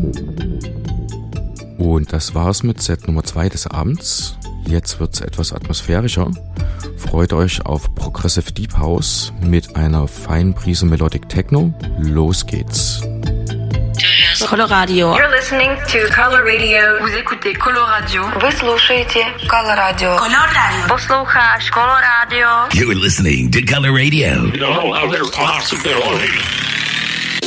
Und das war's mit Set Nummer 2 des Abends. Jetzt wird's etwas atmosphärischer. Freut euch auf Progressive Deep House mit einer feinen Prise Melodic Techno. Los geht's. Coloradio. You're listening to Color Radio. Vous écoutez Coloradio. Вы слушаете Color Radio. Coloradio. Послухаешь Color Radio. You're listening to Color Radio. No other possibility.